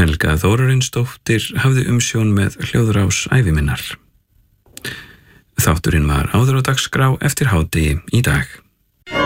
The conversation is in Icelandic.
Helga Þórarinsdóttir hafði umsjón með hljóðrás æviminnar. Þátturinn var áður á dagskrá eftir hádegi í dag.